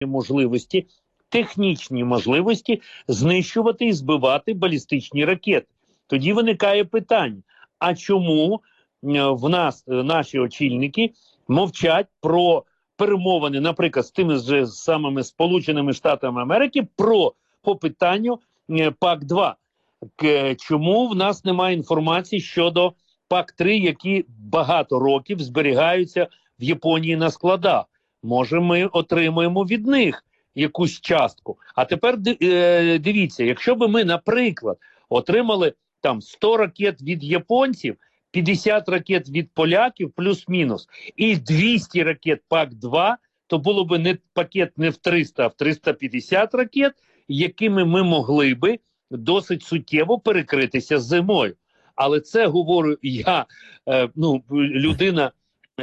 можливості, технічні можливості знищувати і збивати балістичні ракети. Тоді виникає питання, а чому в нас наші очільники мовчать про перемовини, наприклад, з тими ж самими Сполученими Штатами Америки по питанню ПАК-2? Чому в нас немає інформації щодо ПАК-3, які багато років зберігаються в Японії на складах? Може, ми отримаємо від них якусь частку? А тепер дивіться, якщо б ми, наприклад, отримали там 100 ракет від японців, 50 ракет від поляків плюс-мінус і 200 ракет ПАК-2, то було б не пакет не в 300, а в 350 ракет, якими ми могли би досить суттєво перекритися зимою. Але це говорю я, людина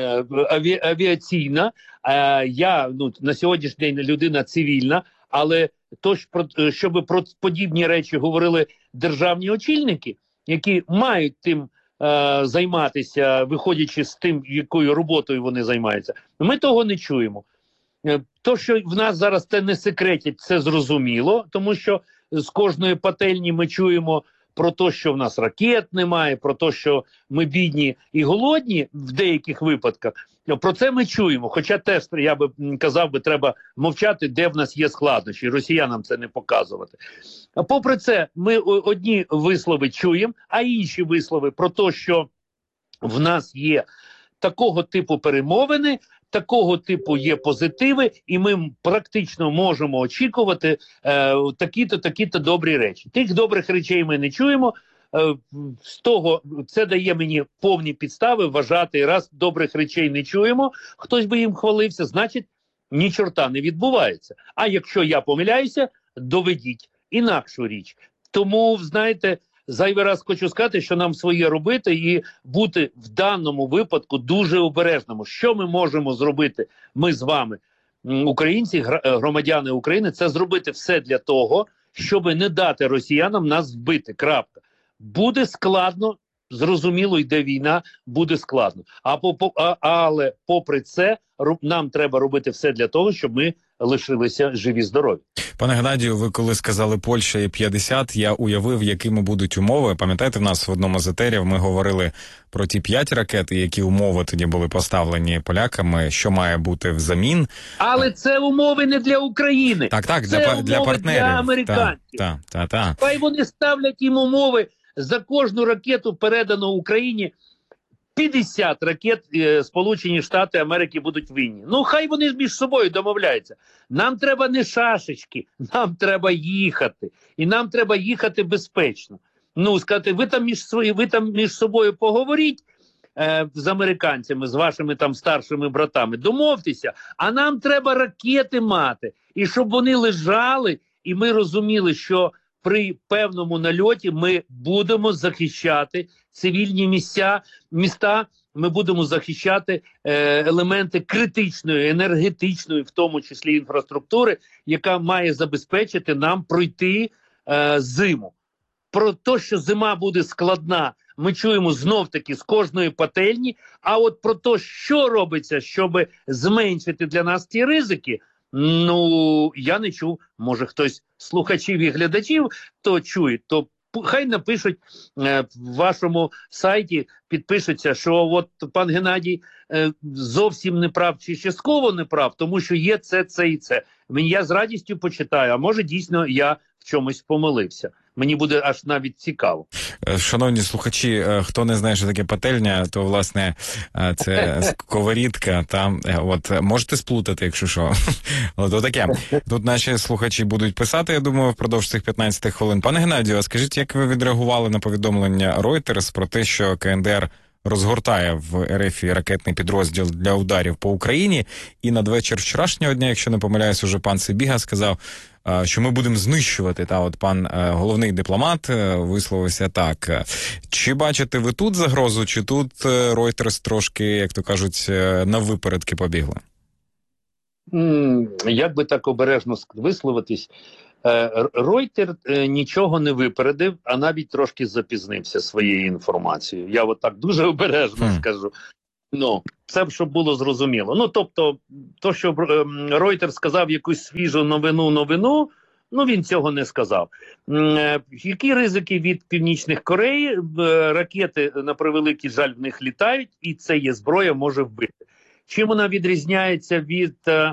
авіаційна, я на сьогоднішній день людина цивільна, але щоб про подібні речі говорили державні очільники, які мають тим займатися, виходячи з тим, якою роботою вони займаються, ми того не чуємо. То, що в нас зараз це не секретять, це зрозуміло, тому що з кожної пательні ми чуємо про те, що в нас ракет немає, про те, що ми бідні і голодні в деяких випадках. Про це ми чуємо, хоча теж, я би казав, треба мовчати, де в нас є складнощі, росіянам це не показувати. А попри це, ми одні вислови чуємо, а інші вислови про те, що в нас є такого типу перемовини, такого типу є позитиви, і ми практично можемо очікувати такі-то добрі речі. Тих добрих речей ми не чуємо, з того це дає мені повні підстави вважати, раз добрих речей не чуємо, хтось би їм хвалився, значить ні чорта не відбувається. А якщо я помиляюся, доведіть інакшу річ. Тому, знаєте, зайвий раз хочу сказати, що нам своє робити і бути в даному випадку дуже обережними. Що ми можемо зробити, ми з вами, українці, громадяни України, це зробити все для того, щоб не дати росіянам нас вбити. Крапка. Буде складно, зрозуміло, йде війна, буде складно. Але попри це, нам треба робити все для того, щоб ми лишилися живі-здорові. Пане Геннадію, ви коли сказали Польща і 50, я уявив, якими будуть умови. Пам'ятаєте, в нас в одному з етерів ми говорили про ті 5 ракет, і які умови тоді були поставлені поляками, що має бути взамін. Але це умови не для України. Так, це для партнерів. Для американців. Хай вони ставлять їм умови за кожну ракету, передану Україні. 50 ракет Сполучені Штати Америки будуть винні. Ну, хай вони між собою домовляються. Нам треба не шашечки, нам треба їхати. І нам треба їхати безпечно. Ну, сказати, ви там між собою поговоріть з американцями, з вашими там старшими братами, домовтеся, а нам треба ракети мати. І щоб вони лежали, і ми розуміли, що при певному нальоті ми будемо захищати цивільні міста, ми будемо захищати елементи критичної, енергетичної, в тому числі інфраструктури, яка має забезпечити нам пройти зиму. Про те, що зима буде складна, ми чуємо знов-таки з кожної пательні, а от про те, що робиться, щоб зменшити для нас ті ризики, ну, я не чув. Може, хтось слухачів і глядачів то чує, то хай напишуть в вашому сайті, підпишуться, що от пан Геннадій зовсім не прав чи частково не прав, тому що є це і це. Я з радістю почитаю, а може дійсно я в чомусь помилився. Мені буде аж навіть цікаво. Шановні слухачі, хто не знає, що таке пательня, то, власне, це сковорідка. От, можете сплутати, якщо що. От таке. Тут наші слухачі будуть писати, я думаю, впродовж цих 15 хвилин. Пане Геннадію, а скажіть, як ви відреагували на повідомлення Reuters про те, що КНДР розгортає в РФ ракетний підрозділ для ударів по Україні, і надвечір вчорашнього дня, якщо не помиляюсь, уже пан Сибіга сказав, що ми будемо знищувати, от пан головний дипломат висловився так. Чи бачите ви тут загрозу, чи тут Reuters трошки, як то кажуть, на випередки побігли? Як би так обережно висловитись, Рейтер нічого не випередив, а навіть трошки запізнився своєю інформацією. Я от так дуже обережно скажу. Ну, це щоб було зрозуміло. Ну, тобто, то, що Reuters сказав якусь свіжу новину, ну, він цього не сказав. Які ризики від Північних Кореї? Ракети, на превеликий жаль, в них літають, і це є зброя, може вбити. Чим вона відрізняється від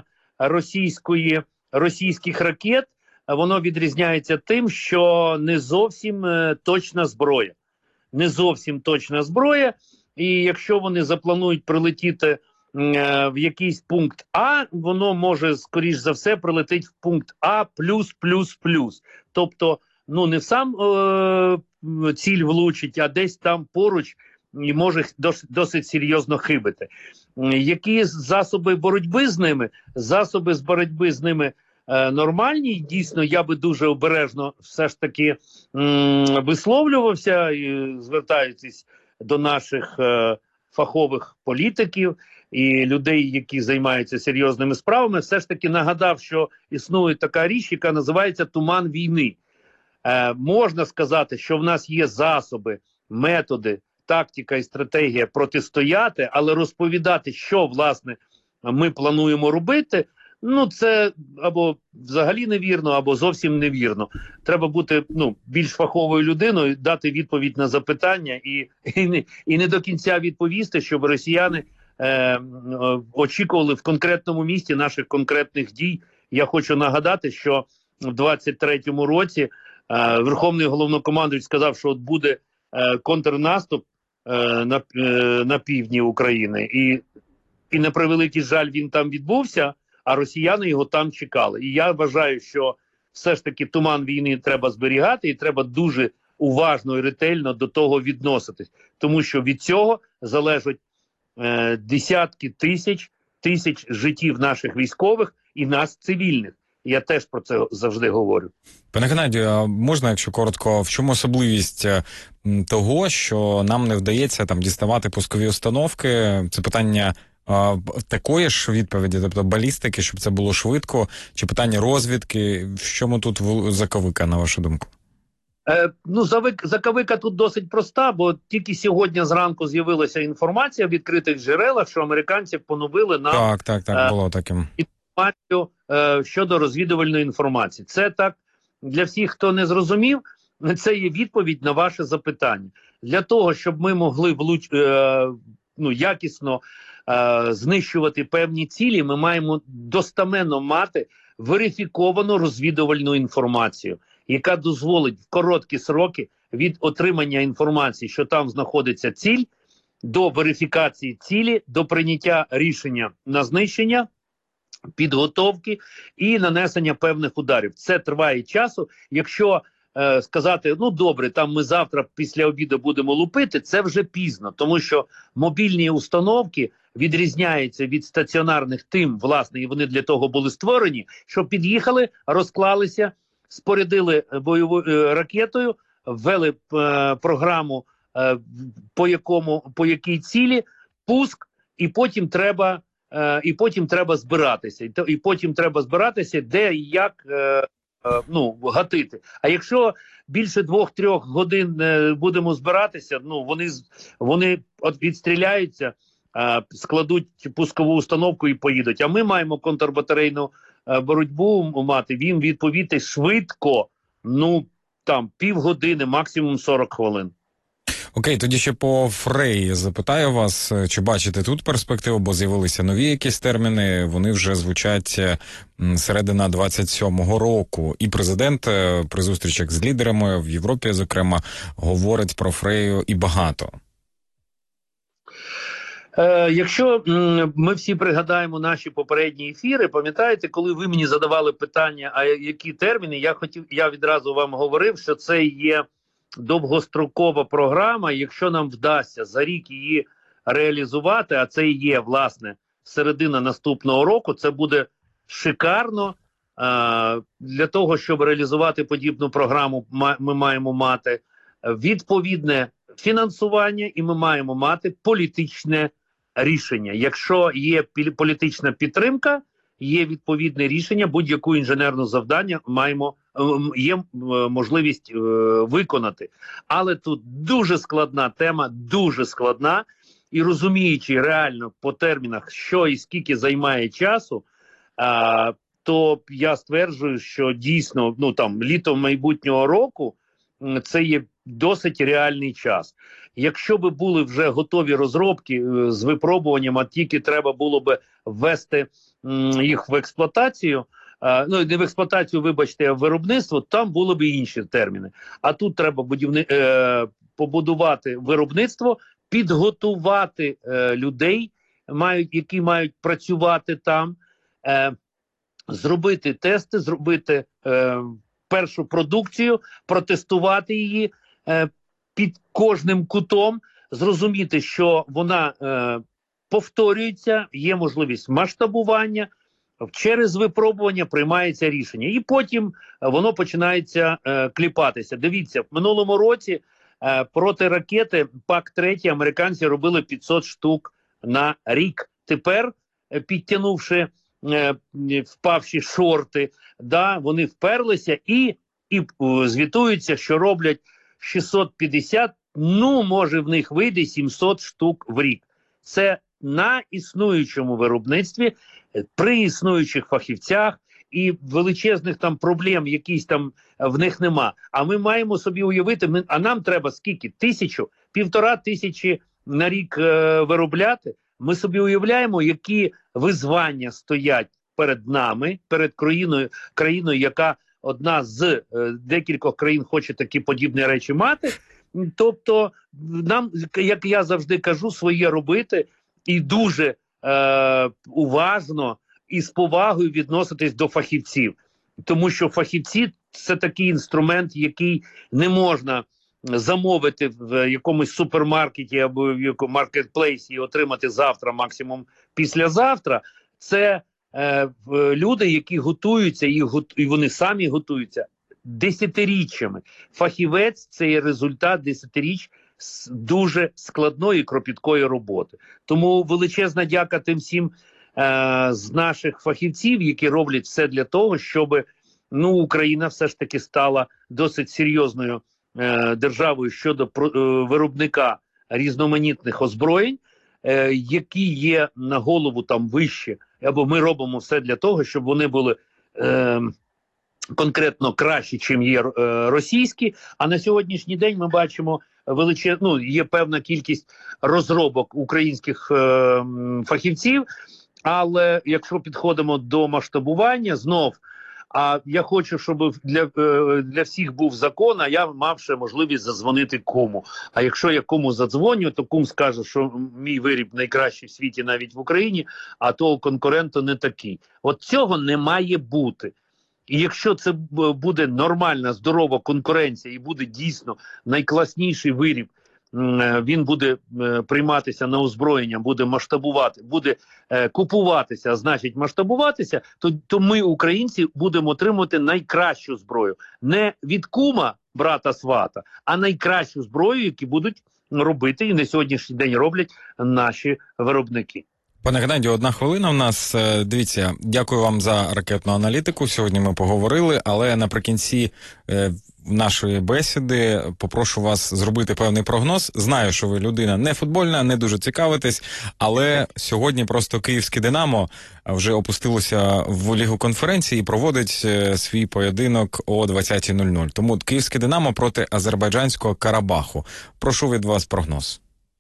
російських ракет? Воно відрізняється тим, що не зовсім точна зброя. Не зовсім точна зброя. І якщо вони запланують прилетіти в якийсь пункт А, воно може, скоріш за все, прилетить в пункт А плюс. Тобто, ну, не в сам ціль влучить, а десь там поруч і може досить серйозно хибити. Які засоби боротьби з ними? Засоби з боротьби з ними нормальні. Дійсно, я би дуже обережно все ж таки висловлювався, і звертаючись до наших фахових політиків і людей, які займаються серйозними справами, все ж таки нагадав, що існує така річ, яка називається туман війни. Можна сказати, що в нас є засоби, методи, тактика і стратегія протистояти, але розповідати, що, власне, ми плануємо робити, ну, це або взагалі невірно, або зовсім невірно. Треба бути, ну, більш фаховою людиною, дати відповідь на запитання і не до кінця відповісти, щоб росіяни очікували в конкретному місці наших конкретних дій. Я хочу нагадати, що в 23-му році Верховний Головнокомандувач сказав, що от буде контрнаступ на півдні України. І на превеликий жаль, він там відбувся, а росіяни його там чекали. І я вважаю, що все ж таки туман війни треба зберігати і треба дуже уважно і ретельно до того відноситись. Тому що від цього залежать десятки тисяч життів наших військових і нас цивільних. Я теж про це завжди говорю. Пане Геннадію, а можна, якщо коротко, в чому особливість того, що нам не вдається там діставати пускові установки? Це питання такої ж відповіді, тобто балістики, щоб це було швидко, чи питання розвідки? В чому тут заковика, на вашу думку? Ну, заковика тут досить проста, бо тільки сьогодні зранку з'явилася інформація в відкритих джерелах, що американців поновили на Так, було таким. Інформацію щодо розвідувальної інформації. Це так, для всіх, хто не зрозумів, це є відповідь на ваше запитання. Для того, щоб ми могли якісно знищувати певні цілі, ми маємо достеменно мати верифіковану розвідувальну інформацію, яка дозволить в короткі сроки від отримання інформації, що там знаходиться ціль, до верифікації цілі, до прийняття рішення на знищення, підготовки і нанесення певних ударів. Це триває часу. Якщо сказати, ну добре, там ми завтра після обіду будемо лупити, це вже пізно, тому що мобільні установки відрізняються від стаціонарних тим, власне, і вони для того були створені, що під'їхали, розклалися, спорядили бойовою ракетою, ввели програму, по якій цілі, пуск, і потім треба збиратися. І потім треба збиратися, де і як гатити. А якщо більше 2-3 годин будемо збиратися, ну вони відстріляються, складуть пускову установку і поїдуть. А ми маємо контрбатарейну боротьбу мати, він відповісти швидко, ну там півгодини, максимум 40 хвилин. Окей, тоді ще по Фреї запитаю вас, чи бачите тут перспективу, бо з'явилися нові якісь терміни, вони вже звучать середина 27-го року. І президент при зустрічах з лідерами в Європі, зокрема, говорить про Фрею і багато. Якщо ми всі пригадаємо наші попередні ефіри, пам'ятаєте, коли ви мені задавали питання, а які терміни, я відразу вам говорив, що це є довгострокова програма, якщо нам вдасться за рік її реалізувати, а це і є, власне, середина наступного року, це буде шикарно. Для того, щоб реалізувати подібну програму, ми маємо мати відповідне фінансування і ми маємо мати політичне рішення. Якщо є політична підтримка, є відповідне рішення, будь-яку інженерну завдання є можливість виконати. Але тут дуже складна тема, дуже складна. і розуміючи реально по термінах, що і скільки займає часу, то я стверджую, що дійсно літо майбутнього року це є досить реальний час. Якщо би були вже готові розробки з випробуванням, а тільки треба було би ввести їх в експлуатацію, не в експлуатацію, вибачте, а в виробництво, там були б інші терміни. А тут треба побудувати виробництво, підготувати людей, які мають працювати там, зробити тести, зробити першу продукцію, протестувати її під кожним кутом, зрозуміти, що вона повторюється, є можливість масштабування, через випробування приймається рішення. І потім воно починається кліпатися. Дивіться, в минулому році проти ракети ПАК-3 американці робили 500 штук на рік. Тепер, підтягнувши впавші шорти, вони вперлися і звітуються, що роблять 650, може в них вийде 700 штук в рік. Це на існуючому виробництві, при існуючих фахівцях, і величезних там проблем якісь там в них нема. А ми маємо собі уявити, а нам треба скільки? 1000, 1500 на рік виробляти? Ми собі уявляємо, які визвання стоять перед нами, перед країною, яка одна з декількох країн хоче такі подібні речі мати. Тобто нам, як я завжди кажу, своє робити і дуже уважно і з повагою відноситись до фахівців. Тому що фахівці – це такий інструмент, який не можна замовити в якомусь супермаркеті або в якомусь маркетплейсі і отримати завтра, максимум післязавтра. Це люди, які готуються, і вони самі готуються десятиріччями. Фахівець – це є результат десятиріч дуже складної, кропіткої роботи. Тому величезна дяка тим всім з наших фахівців, які роблять все для того, щоб Україна все ж таки стала досить серйозною державою щодо виробника різноманітних озброєнь, які є на голову там вище, або ми робимо все для того, щоб вони були конкретно кращі, чим є російські. А на сьогоднішній день ми бачимо є певна кількість розробок українських фахівців, але якщо підходимо до масштабування, знов, а я хочу, щоб для всіх був закон, а я мав ще можливість задзвонити куму. А якщо я кому задзвоню, то кум скаже, що мій виріб найкращий в світі навіть в Україні, а того конкуренту не такий. От цього не має бути. І якщо це буде нормальна, здорова конкуренція і буде дійсно найкласніший виріб, він буде прийматися на озброєння, буде масштабувати, буде купуватися, а значить масштабуватися, то ми, українці, будемо отримувати найкращу зброю. Не від кума, брата-свата, а найкращу зброю, яку будуть робити і на сьогоднішній день роблять наші виробники. Пане Геннадію, 1 хвилина в нас. Дивіться, дякую вам за ракетну аналітику. Сьогодні ми поговорили, але наприкінці нашої бесіди попрошу вас зробити певний прогноз. Знаю, що ви людина не футбольна, не дуже цікавитесь, але сьогодні просто київське «Динамо» вже опустилося в Лігу конференції і проводить свій поєдинок о 20:00. Тому київське «Динамо» проти азербайджанського «Карабаху». Прошу від вас прогноз.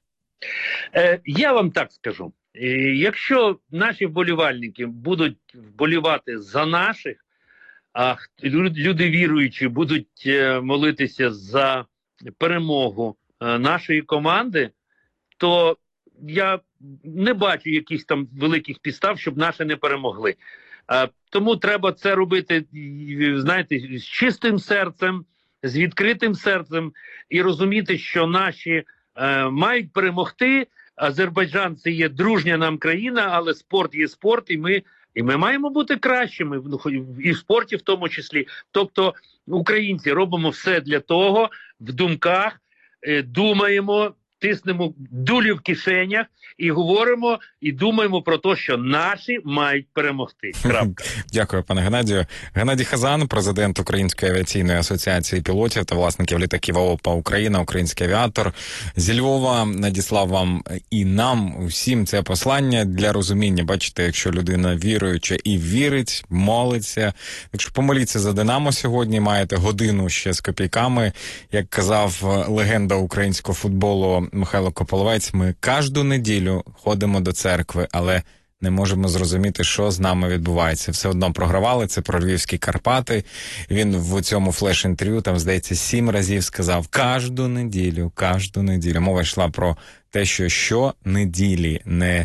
Я вам так скажу. Якщо наші вболівальники будуть вболівати за наших, а люди віруючі будуть молитися за перемогу нашої команди, то я не бачу якихось там великих підстав, щоб наші не перемогли. Тому треба це робити, знаєте, з чистим серцем, з відкритим серцем і розуміти, що наші мають перемогти. Азербайджан – це є дружня нам країна, але спорт є спорт, і ми маємо бути кращими, і в спорті в тому числі. Тобто українці робимо все для того, в думках, думаємо, тиснемо дулі в кишенях і говоримо, і думаємо про те, що наші мають перемогти. Крапка. Дякую, пане Геннадію. Геннадій Хазан, президент Української авіаційної асоціації пілотів та власників літаків ООП «Україна», український авіатор зі Львова, надіслав вам і нам усім це послання для розуміння. Бачите, якщо людина віруюча і вірить, молиться. Якщо помоліться за «Динамо» сьогодні, маєте годину ще з копійками. Як казав легенда українського футболу Михайло Кополовець, ми кожну неділю ходимо до церкви, але не можемо зрозуміти, що з нами відбувається. Все одно програвали, це про львівські Карпати. Він в цьому флеш-інтерв'ю, там, здається, 7 разів сказав кожну неділю. Мова йшла про те, що щонеділі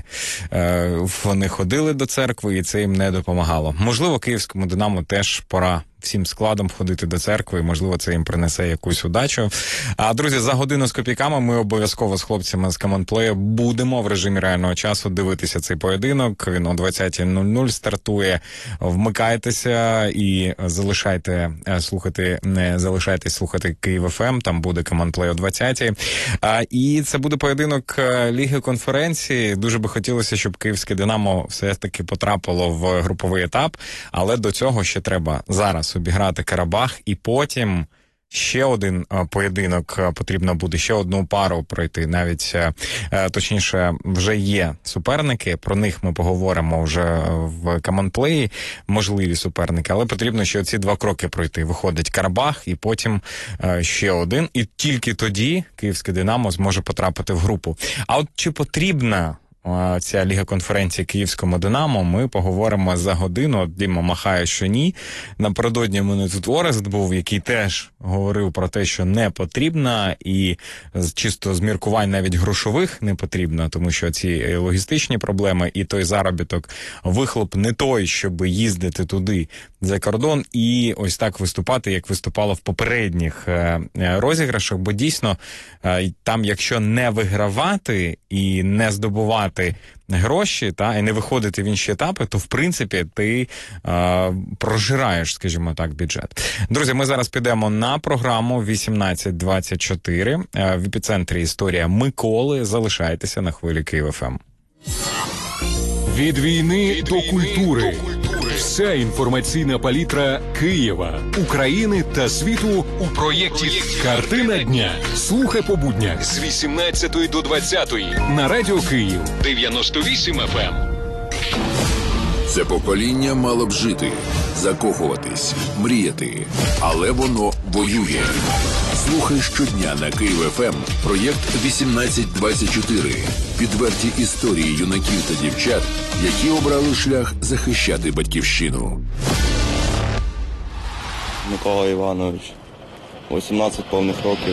вони ходили до церкви, і це їм не допомагало. Можливо, київському «Динамо» теж пора всім складом ходити до церкви, і, можливо, це їм принесе якусь удачу. А, друзі, за годину з копійками ми обов'язково з хлопцями з Командплею будемо в режимі реального часу дивитися цей поєдинок. Він о 20:00 стартує. Вмикайтеся і залишайтесь слухати Київ ФМ, там буде Командплей о 20:00. І це буде поєдинок Ліги конференції. Дуже би хотілося, щоб київське «Динамо» все-таки потрапило в груповий етап, але до цього ще треба зараз обіграти Карабах, і потім ще один поєдинок потрібно буде, ще одну пару пройти. Навіть, точніше, вже є суперники, про них ми поговоримо вже в Командплеї, можливі суперники, але потрібно ще оці 2 кроки пройти. Виходить Карабах, і потім ще один, і тільки тоді київське «Динамо» зможе потрапити в групу. А от чи потрібна ця Ліга конференції київському «Динамо», ми поговоримо за годину. Діма махає, що ні. Напередодні в мене тут Орест був, який теж говорив про те, що не потрібна, і чисто з міркувань навіть грошових не потрібно, тому що ці логістичні проблеми і той заробіток, вихлоп не той, щоб їздити туди за кордон і ось так виступати, як виступало в попередніх розіграшах, бо дійсно там, якщо не вигравати і не здобувати гроші, і не виходити в інші етапи, то в принципі ти прожираєш, скажімо так, бюджет. Друзі, ми зараз підемо на програму 18:24. В епіцентрі історія Миколи. Залишайтеся на хвилі Київ ФМ. Від війни до культури. Вся інформаційна палітра Києва, України та світу у проєкті «Картина дня». Слухай по буднях з 18 до 20 на Радіо Київ 98 FM. Це покоління мало б жити, закохуватись, мріяти, але воно воює. Слухай щодня на Київ ФМ проєкт 1824. Підверті історії юнаків та дівчат, які обрали шлях захищати батьківщину. Микола Іванович, 18 повних років.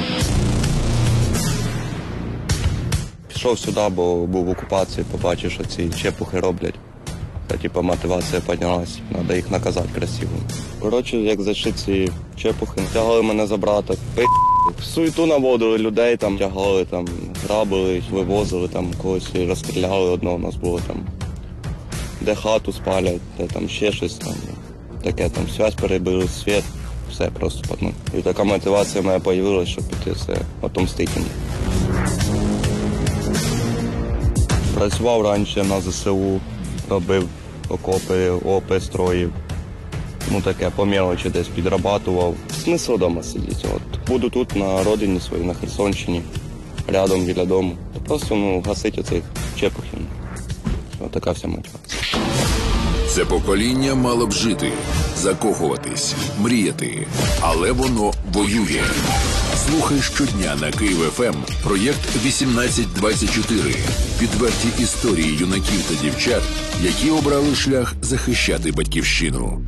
Пішов сюди, бо був в окупації, побачив, що ці чепухи роблять. Та, мотивація піднялась, треба їх наказати красиво. Коротше, як зайшли ці чепухи, тягали мене за брата, суету наводили людей, тягали, грабили, вивозили, когось розстріляли одного, у нас було де хату спалять, де ще щось таке, связь перебили, світ, все просто. І така мотивація в мене з'явилася, щоб піти все отомстити. Працював раніше на ЗСУ, робив окопи, ОП строїв. Таке, по мелочі десь підрабатував. Смисл вдома сидіти. Буду тут, на родині своїй, на Херсонщині, рядом, біля дому. Просто, гасити оцих чепухів. Така вся мотивація. Це покоління мало б жити, закохуватись, мріяти, але воно воює. Слухай щодня на Київ ФМ проєкт 1824. Підверті історії юнаків та дівчат, які обрали шлях захищати батьківщину.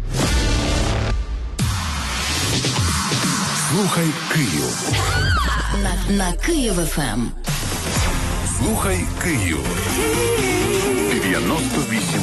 Слухай Київ. На Київ ФМ. Слухай Київ. 98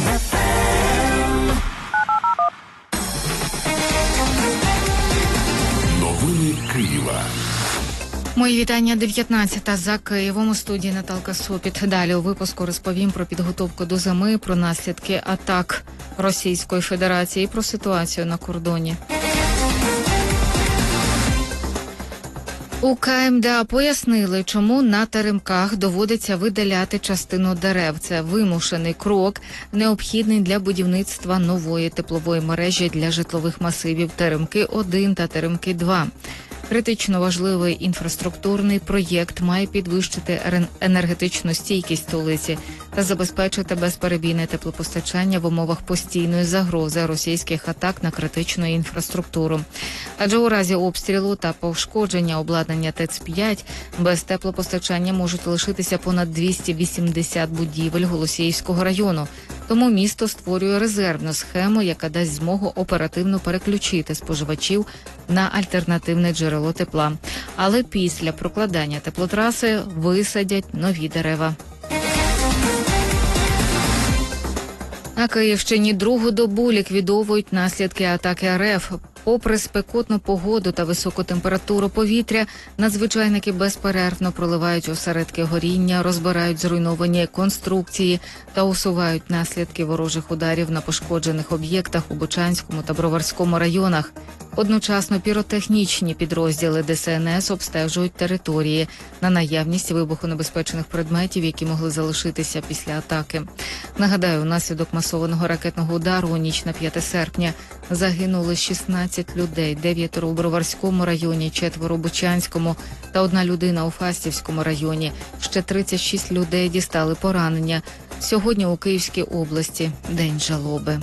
Новини Києва. Мої вітання, 19-та за Києвом, у студії Наталка Сопіт. Далі у випуску розповім про підготовку до зими, про наслідки атак Російської Федерації і про ситуацію на кордоні. У КМДА пояснили, чому на теремках доводиться видаляти частину дерев. Це вимушений крок, необхідний для будівництва нової теплової мережі для житлових масивів Теремки-1 та Теремки-2. Критично важливий інфраструктурний проєкт має підвищити енергетичну стійкість столиці та забезпечити безперебійне теплопостачання в умовах постійної загрози російських атак на критичну інфраструктуру. Адже у разі обстрілу та пошкодження обладнання ТЕЦ-5 без теплопостачання можуть лишитися понад 280 будівель Голосіївського району. Тому місто створює резервну схему, яка дасть змогу оперативно переключити споживачів на альтернативне джерело тепла. Але після прокладання теплотраси висадять нові дерева. На Київщині другу добу ліквідовують наслідки атаки РФ. Попри спекотну погоду та високу температуру повітря, надзвичайники безперервно проливають осередки горіння, розбирають зруйновані конструкції та усувають наслідки ворожих ударів на пошкоджених об'єктах у Бучанському та Броварському районах. Одночасно піротехнічні підрозділи ДСНС обстежують території на наявність вибухонебезпечних предметів, які могли залишитися після атаки. Нагадаю, внаслідок масованого ракетного удару у ніч на 5 серпня загинули 16 людей, 9 у Броварському районі, 4 у Бучанському та 1 людина у Фастівському районі. Ще 36 людей дістали поранення. Сьогодні у Київській області день жалоби.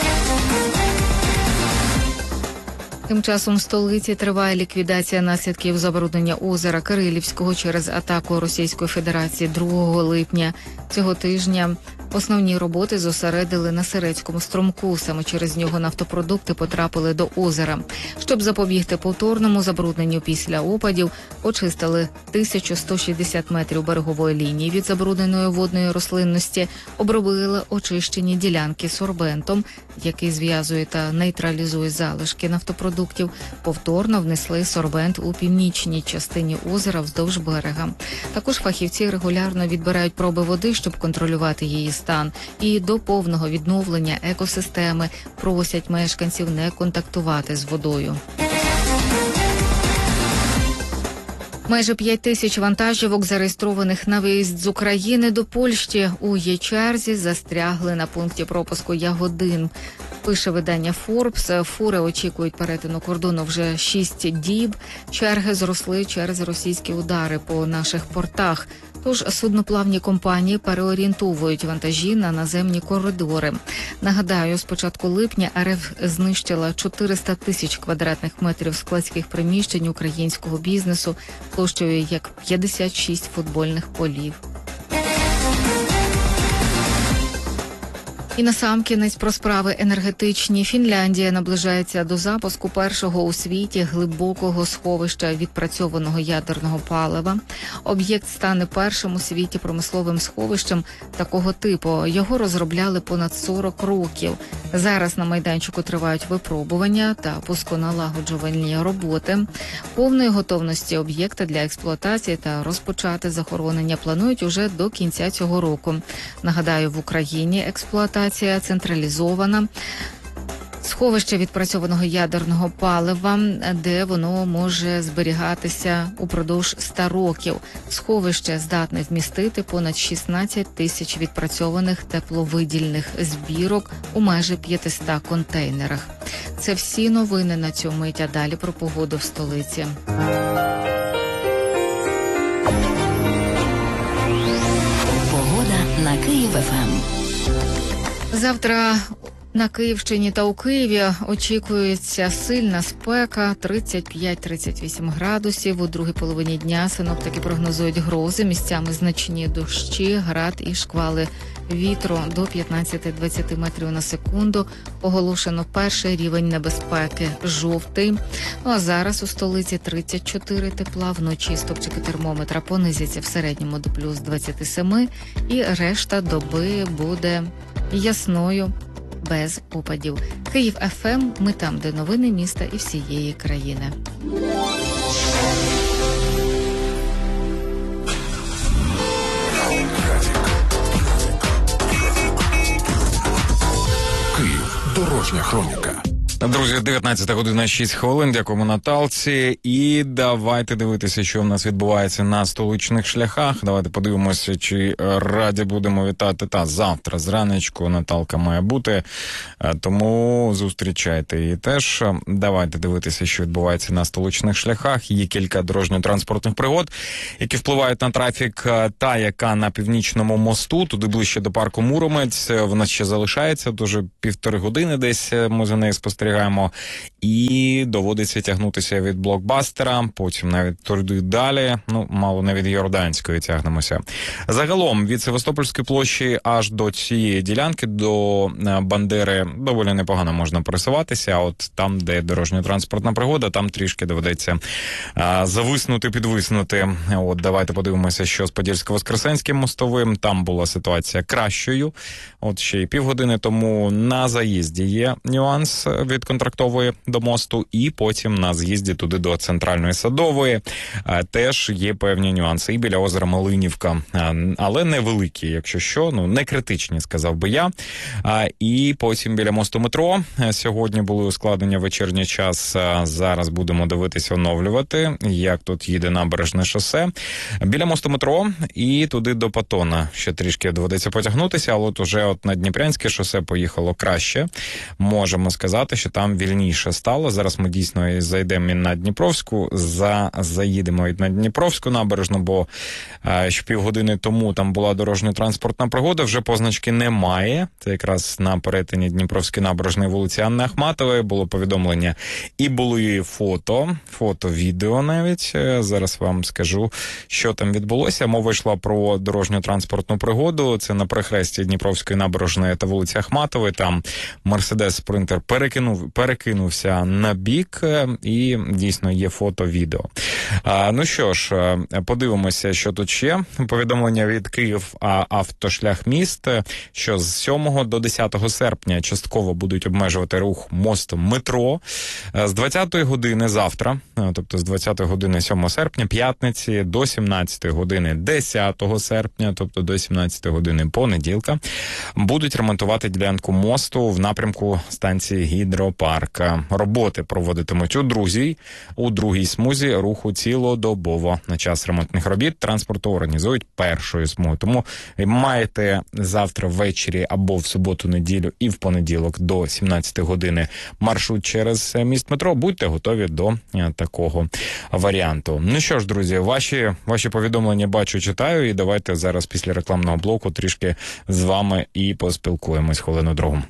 Тим часом в столиці триває ліквідація наслідків забруднення озера Кирилівського через атаку Російської Федерації 2 липня. Цього тижня основні роботи зосередили на Сирецькому струмку. Саме через нього нафтопродукти потрапили до озера. Щоб запобігти повторному забрудненню після опадів, очистили 1160 метрів берегової лінії від забрудненої водної рослинності, обробили очищені ділянки сорбентом, який зв'язує та нейтралізує залишки нафтопродуктів, повторно внесли сорбент у північній частині озера вздовж берега. Також фахівці регулярно відбирають проби води, щоб контролювати її стан. І до повного відновлення екосистеми просять мешканців не контактувати з водою. Майже 5 тисяч вантажівок, зареєстрованих на виїзд з України до Польщі, у Є-черзі застрягли на пункті пропуску Ягодин. Пише видання Forbes, фури очікують перетину кордону вже 6 діб. Черги зросли через російські удари по наших портах. Тож судноплавні компанії переорієнтовують вантажі на наземні коридори. Нагадаю, з початку липня РФ знищила 400 тисяч квадратних метрів складських приміщень українського бізнесу площею як 56 футбольних полів. І насамкінець про справи енергетичні. Фінляндія наближається до запуску першого у світі глибокого сховища відпрацьованого ядерного палива. Об'єкт стане першим у світі промисловим сховищем такого типу. Його розробляли понад 40 років. Зараз на майданчику тривають випробування та пусконалагоджувальні роботи. Повної готовності об'єкта для експлуатації та розпочати захоронення планують уже до кінця цього року. Нагадаю, в Україні експлуатація централізована. Сховище відпрацьованого ядерного палива, де воно може зберігатися упродовж 100 років. Сховище здатне вмістити понад 16 тисяч відпрацьованих тепловидільних збірок у майже 500 контейнерах. Це всі новини на цю мить, а далі про погоду в столиці. Погода на Київ-ФМ. Завтра на Київщині та у Києві очікується сильна спека 35-38 градусів. У другій половині дня синоптики прогнозують грози, місцями значні дощі, град і шквали вітру до 15-20 метрів на секунду. Оголошено перший рівень небезпеки – жовтий. Ну а зараз у столиці 34 тепла, вночі стопчики термометра понизяться в середньому до плюс 27 і решта доби буде ясною, без опадів. Київ ФМ, ми там, де новини міста і всієї країни. Київ. Дорожня хроніка. Друзі, 19 година 6 хвилин, дякуємо Наталці. І давайте дивитися, що в нас відбувається на столичних шляхах. Давайте подивимося, чи раді будемо вітати. Завтра зранечку Наталка має бути, тому зустрічайте її теж. Давайте дивитися, що відбувається на столичних шляхах. Є кілька дорожньо-транспортних пригод, які впливають на трафік. Та, яка на Північному мосту, туди ближче до парку Муромець, вона ще залишається, дуже 1,5 години десь ми за нею спостерігаємо, і доводиться тягнутися від Блокбастера, потім навіть туди далі, мало не від Йорданської тягнемося. Загалом від Севастопольської площі аж до цієї ділянки, до Бандери, доволі непогано можна пересуватися, а от там, де дорожньо-транспортна пригода, там трішки доведеться зависнути, підвиснути. От давайте подивимося, що з Подільсько-Воскресенським мостовим, там була ситуація кращою, от ще й півгодини тому на заїзді є нюанс від Контрактової до мосту, і потім на з'їзді туди до Центральної Садової теж є певні нюанси. І біля озера Малинівка, але невеликі, якщо що, не критичні, сказав би я. І потім біля мосту метро. Сьогодні були ускладнення в вечірній час. Зараз будемо дивитися, оновлювати, як тут їде Набережне шосе. Біля мосту метро і туди до Патона ще трішки доведеться потягнутися, але уже на Дніпрянське шосе поїхало краще. Можемо сказати, що там вільніше стало. Зараз ми дійсно і зайдемо і на Дніпровську, заїдемо і на Дніпровську набережну, бо ще півгодини тому там була дорожньо-транспортна пригода, вже позначки немає. Це якраз на перетині Дніпровської набережної вулиці Анни Ахматової було повідомлення і були фото-відео навіть. Зараз вам скажу, що там відбулося. Мова йшла про дорожньо-транспортну пригоду. Це на перехресті Дніпровської набережної та вулиці Ахматової. Там Мерседес Спринтер перекинувся на бік, і дійсно є фото-відео. Ну що ж, подивимося, що тут ще. Повідомлення від Київ автошлях міст, що з 7 до 10 серпня частково будуть обмежувати рух мостом метро. З 20-ї години завтра, тобто з 20-ї години 7 серпня, п'ятниці, до 17-ї години 10 серпня, тобто до 17-ї години понеділка, будуть ремонтувати ділянку мосту в напрямку станції Гідропарк. Роботи проводитимуть у другій смузі руху цілодобово. На час ремонтних робіт транспорту організують першою смугою. Тому маєте завтра ввечері або в суботу-неділю і в понеділок до 17 години маршрут через міст метро, будьте готові до такого варіанту. Ну що ж, друзі, ваші повідомлення бачу, читаю, і давайте зараз після рекламного блоку трішки з вами і поспілкуємось хвилину-другу.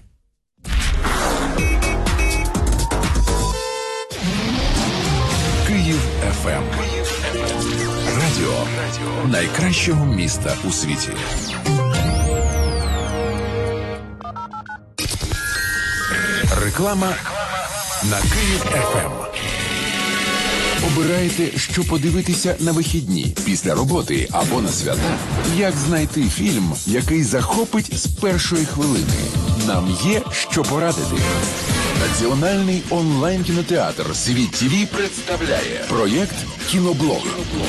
Київ ФМ. Радіо найкращого міста у світі. Реклама на Київ ФМ. Обираєте, що подивитися на вихідні, після роботи або на свята? Як знайти фільм, який захопить з першої хвилини? Нам є що порадити. Національний онлайн-кінотеатр «Світ ТВ» представляє проєкт «Кіноблог».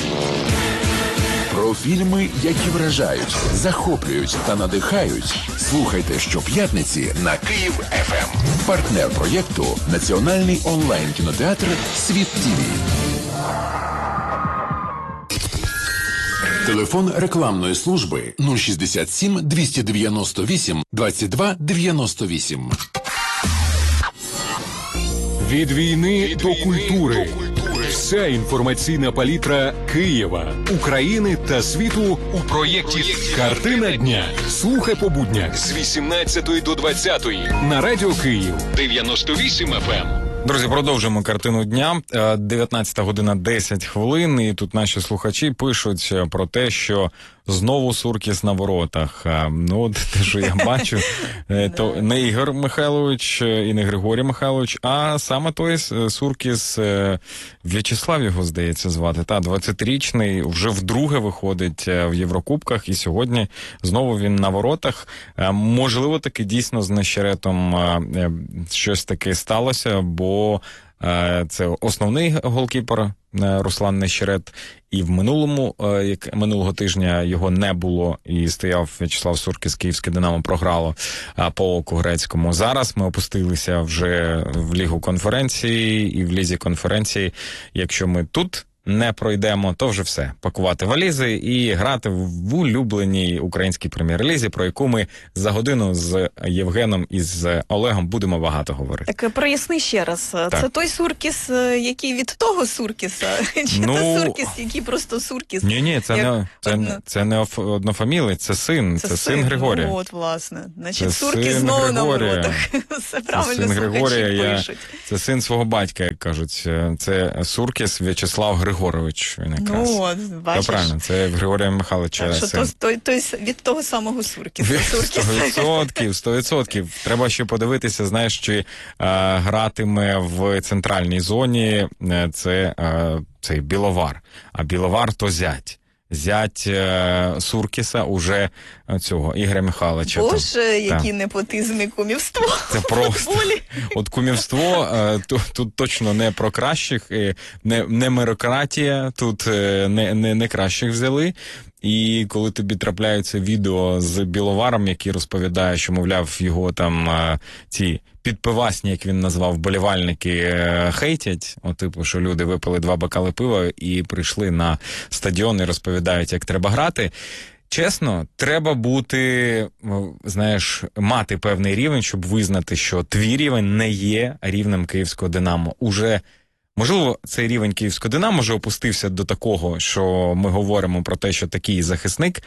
Про фільми, які вражають, захоплюють та надихають. Слухайте щоп'ятниці на Київ ФМ. Партнер проєкту – Національний онлайн-кінотеатр «Світ ТВ». Телефон рекламної служби 067 298 22 98. Від війни до культури. Вся інформаційна палітра Києва, України та світу у проєкті «Картина дня». Слухай по буднях з 18 до 20 на Радіо Київ 98 FM. Друзі, продовжуємо картину дня. 19 година 10 хвилин, і тут наші слухачі пишуть про те, що знову Суркіс на воротах. От те, що я бачу, то не Ігор Михайлович і не Григорій Михайлович, а саме той Суркіс, В'ячеслав його, здається, звати. 20-річний, вже вдруге виходить в Єврокубках, і сьогодні знову він на воротах. Можливо, таки дійсно з Нещеретом щось таке сталося, бо Це основний голкіпер Руслан Нещерет. І в минулого тижня його не було, і стояв В'ячеслав Суркіс, київське «Динамо» програло по оку грецькому. Зараз ми опустилися вже в Лігу конференції і в Лізі конференції. Якщо ми тут не пройдемо, то вже все. Пакувати валізи і грати в улюбленій українській прем'єр-лізі, про яку ми за годину з Євгеном і з Олегом будемо багато говорити. Так, проясни ще раз. Так. Це той Суркіс, який від того Суркіса? Чи це Суркіс, який просто Суркіс? Ні, це не однофамілий, це син. Це син Григорія. Ну, от, власне. Значить, Це Суркіс син знову на Григорія. воротах. Все правильно син Григорія, слухачі пишуть. це син свого батька, як кажуть. Це Суркіс В'ячеслав Григорович. Він якраз. Ну, от, бачиш. Та правильно, це Григорія Михайловича Так, син. що той від того самого Суркіса. 100%. Треба ще подивитися, знаєш, чи гратиме в центральній зоні цей Біловар. А Біловар то зять. Зять Суркіса уже цього Ігоря Михайловича. Боже, який непотизм і кумівство. Це просто. От кумівство тут точно не про кращих, не мерократія, тут не кращих взяли. І коли тобі трапляються відео з Біловаром, який розповідає, що, мовляв, його там ці підпивасні, як він назвав, вболівальники хейтять, типу, що люди випили 2 бокали пива і прийшли на стадіон і розповідають, як треба грати. Чесно, треба бути, знаєш, мати певний рівень, щоб визнати, що твій рівень не є рівнем київського «Динамо». Уже, можливо, цей рівень київського «Динамо» вже опустився до такого, що ми говоримо про те, що такий захисник,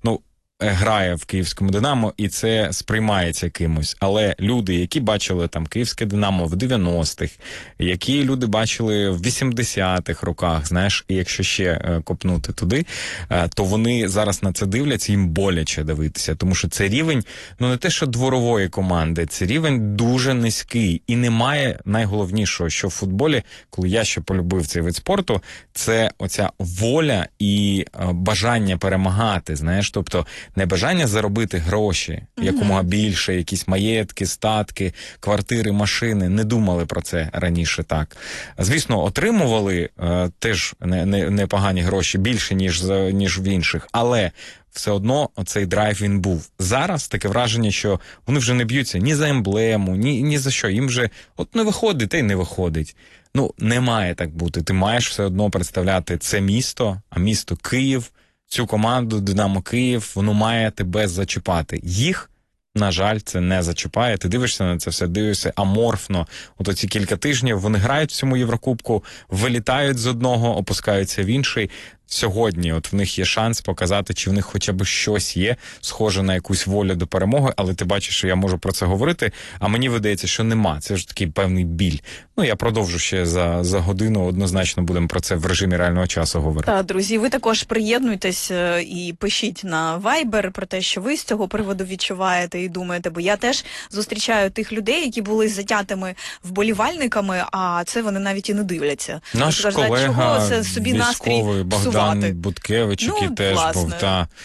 грає в київському «Динамо», і це сприймається кимось. Але люди, які бачили там київське «Динамо» в 90-х, які люди бачили в 80-х роках, знаєш, і якщо ще копнути туди, то вони зараз на це дивляться, їм боляче дивитися, тому що це рівень, не те, що дворової команди, це рівень дуже низький. І немає найголовнішого, що в футболі, коли я ще полюбив цей вид спорту, це оця воля і бажання перемагати, знаєш, тобто не бажання заробити гроші, якомога більше, якісь маєтки, статки, квартири, машини. Не думали про це раніше так. Звісно, отримували теж непогані гроші, більше, ніж в інших, але все одно цей драйв він був. Зараз таке враження, що вони вже не б'ються ні за емблему, ні за що. Їм вже не виходить, та й не виходить. Не має так бути. Ти маєш все одно представляти це місто, а місто Київ, цю команду «Динамо Київ», воно має тебе зачіпати. Їх, на жаль, це не зачіпає. Ти дивишся на це все, дивишся аморфно. Оці кілька тижнів вони грають в цьому Єврокубку, вилітають з одного, опускаються в інший. Сьогодні в них є шанс показати, чи в них хоча б щось є, схоже на якусь волю до перемоги, але ти бачиш, що я можу про це говорити, а мені видається, що нема. Це ж такий певний біль. Я продовжу ще за годину, однозначно будемо про це в режимі реального часу говорити. Так, друзі, ви також приєднуйтесь і пишіть на Viber про те, що ви з цього приводу відчуваєте і думаєте, бо я теж зустрічаю тих людей, які були затятими вболівальниками, а це вони навіть і не дивляться. Наш колега, чого це собі настрій Богдан Буткевич, який теж був,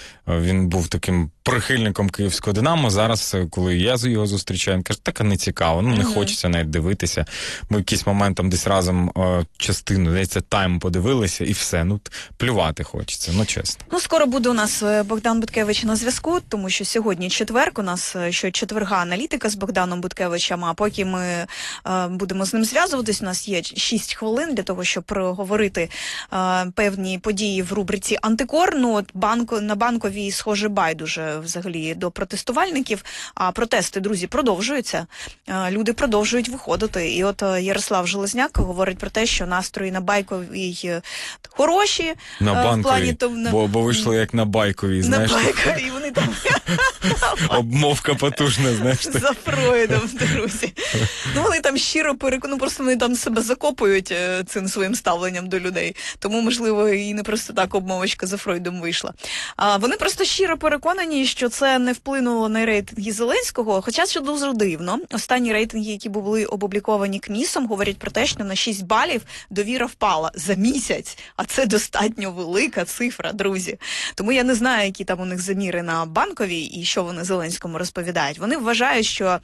він був таким прихильником київського «Динамо». Зараз, коли я його зустрічаю, він каже, так не цікаво, не хочеться навіть дивитися. Ми в якийсь момент там десь разом частину, здається, тайм подивилися і все, плювати хочеться, чесно. Скоро буде у нас Богдан Буткевич на зв'язку, тому що сьогодні четверг, у нас щочетверга аналітика з Богданом Буткевичем, а поки ми будемо з ним зв'язуватись, у нас є 6 хвилин для того, щоб проговорити певні події в рубриці «Антикор». На Банковій, схоже, байдуже взагалі до протестувальників, а протести, друзі, продовжуються. Люди продовжують виходити. І Ярослав Железняк говорить про те, що настрої на Байковій хороші. На Банковій, бо вийшло як на Байковій, знаєш. На Байковій, вони там... Обмовка потужна, знаєш. За Фройдом, друзі. Вони там щиро просто вони там себе закопують цим своїм ставленням до людей. Тому, можливо, і не просто так обмовочка за Фройдом вийшла. Вони просто щиро переконані, що це не вплинуло на рейтинги Зеленського, хоча це дуже дивно. Останні рейтинги, які були опубліковані КМІСом, говорять про те, що на 6 балів довіра впала за місяць, а це достатньо велика цифра, друзі. Тому я не знаю, які там у них заміри на Банковій і що вони Зеленському розповідають. Вони вважають, що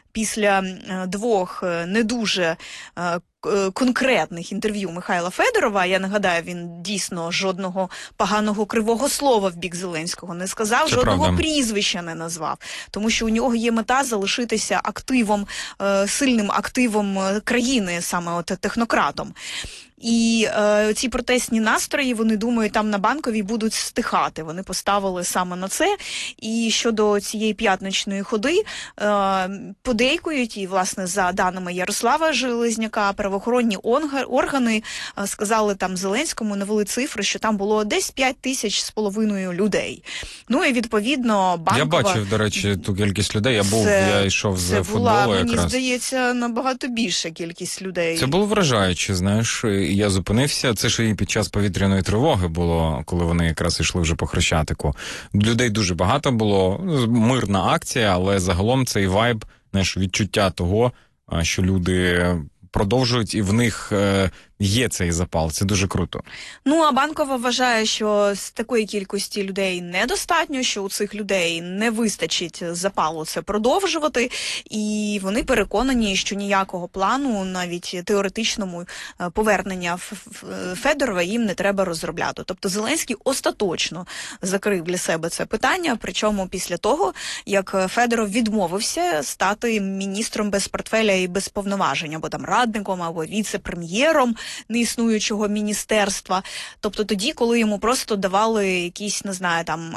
після двох не дуже конкретних інтерв'ю Михайла Федорова, я нагадаю, він дійсно жодного поганого кривого слова в бік Зеленського не сказав, Це жодного правда. прізвища не назвав, тому що у нього є мета залишитися активом, сильним активом країни, саме от технократом. І ці протестні настрої, вони думають, там на Банковій будуть стихати. Вони поставили саме на це. І щодо цієї п'ятничної ходи, подейкують, і, власне, за даними Ярослава Железняка, правоохоронні органи сказали там Зеленському, навели цифри, що там було десь 5,5 тисяч людей. Ну і, відповідно, Банкова... Я бачив, до речі, ту кількість людей. Я йшов з це футболу була, якраз. мені здається, набагато більша кількість людей. Це було вражаюче, знаєш. Я зупинився. Це ж і під час повітряної тривоги було, коли вони якраз йшли вже по Хрещатику. Людей дуже багато було. Мирна акція, але загалом цей вайб, знаєш, відчуття того, що люди продовжують, і в них є цей запал. Це дуже круто. Ну, а Банкова вважає, що з такої кількості людей недостатньо, що у цих людей не вистачить запалу це продовжувати, і вони переконані, що ніякого плану, навіть теоретичному, повернення Федорова їм не треба розробляти. Тобто Зеленський остаточно закрив для себе це питання, причому після того, як Федоров відмовився стати міністром без портфеля і без повноважень, або там радником, або віце-прем'єром неіснуючого міністерства. Тобто тоді, коли йому просто давали якісь, не знаю, там,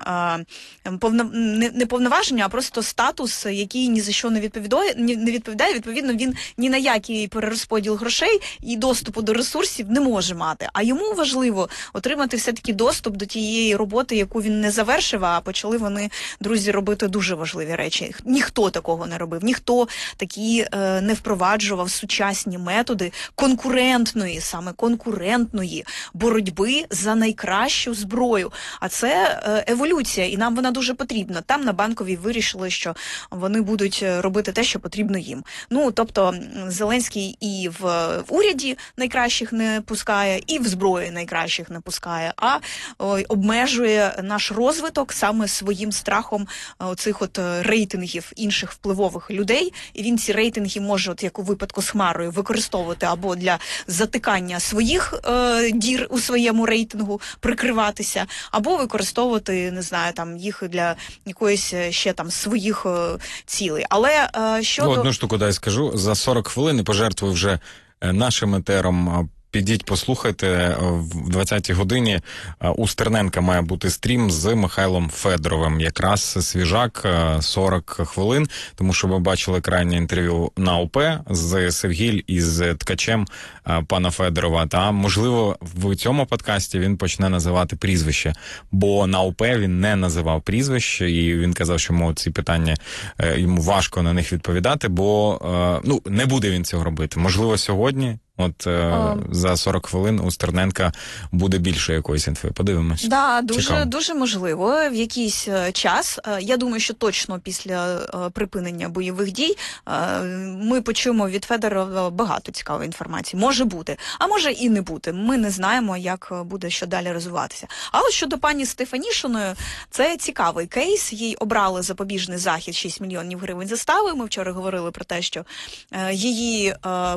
не повноваження, а просто статус, який ні за що не відповідає, відповідно, він ні на який перерозподіл грошей і доступу до ресурсів не може мати. А йому важливо отримати все-таки доступ до тієї роботи, яку він не завершив, а почали вони, друзі, робити дуже важливі речі. Ніхто такого не робив, ніхто такі не впроваджував сучасні методи саме конкурентної боротьби за найкращу зброю. А це еволюція, і нам вона дуже потрібна. Там на Банковій вирішили, що вони будуть робити те, що потрібно їм. Ну, тобто Зеленський і в уряді найкращих не пускає, і в зброї найкращих не пускає, а обмежує наш розвиток саме своїм страхом оцих от рейтингів інших впливових людей. І він ці рейтинги може, от як у випадку з Хмарою, використовувати або для затикання своїх дір у своєму рейтингу, прикриватися, або використовувати, не знаю, там їх для якоїсь ще там своїх цілей. Але щодо... Одну штуку дай скажу. За 40 хвилин і пожертвую вже нашим етером. Підіть, послухайте, в 20-й годині у Стерненка має бути стрім з Михайлом Федоровим. Якраз свіжак, 40 хвилин, тому що ви бачили крайнє інтерв'ю на ОП з Севгіль і з ткачем пана Федорова. Та, можливо, в цьому подкасті він почне називати прізвище, бо на ОП він не називав прізвище, і він казав, що ці питання, йому важко на них відповідати, бо не буде він цього робити. Можливо, сьогодні. От за 40 хвилин у Стерненка буде більше якоїсь інфи. Подивимось. Да, дуже можливо. В якийсь час, я думаю, що точно після припинення бойових дій ми почуємо від Федорова багато цікавої інформації. Може бути, а може і не бути. Ми не знаємо, як буде що далі розвиватися. А от щодо пані Стефанішиної, це цікавий кейс. Їй обрали запобіжний захід 6 мільйонів гривень застави. Ми вчора говорили про те, що її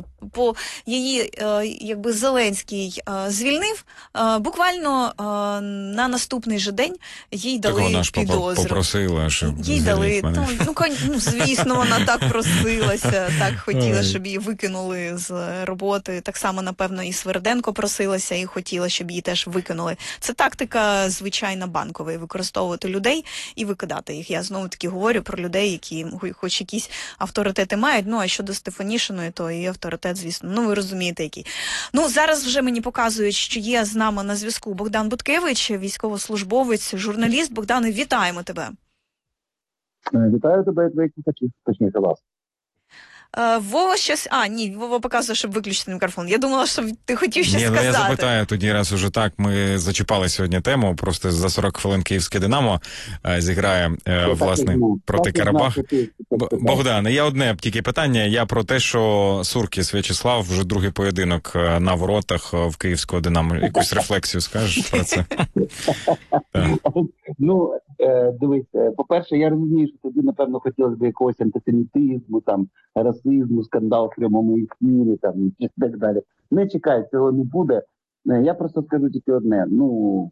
якби Зеленський звільнив, буквально на наступний же день їй дали вона ж підозру. Попросила, щоб їй дали, мене. звісно, вона так просилася, так хотіла, щоб її викинули з роботи. Так само, напевно, і Сверденко просилася і хотіла, щоб її теж викинули. Це тактика звичайна Банкової, використовувати людей і викидати їх. Я знову-таки говорю про людей, які хоч якісь авторитети мають, а щодо Стефанішиної, то її авторитет, звісно, ви розумієте, який. Зараз вже мені показують, що є з нами на зв'язку Богдан Буткевич, військовослужбовець, журналіст. Богдане, вітаємо тебе. Вітаю тебе і твоїх слухачів, точніше вас. Вова щось... Вова показує, щоб виключити мікрофон. Я думала, що ти хотів щось сказати. Я запитаю тоді, раз уже так, ми зачіпали сьогодні тему, просто за 40 хвилин Київське Динамо зіграє, власне, проти Карабах. Богдан, я одне тільки питання, я про те, що Суркіс В'ячеслав вже другий поєдинок на воротах в Київського Динамо. Якусь рефлексію скажеш про це? Дивись, по-перше, я розумію, що тобі, напевно, хотілося б якогось антисемітизму, там, расизму, скандал в прямому ефірі, там, і так далі. Не чекай, цього не буде. Я просто скажу тільки одне. Ну,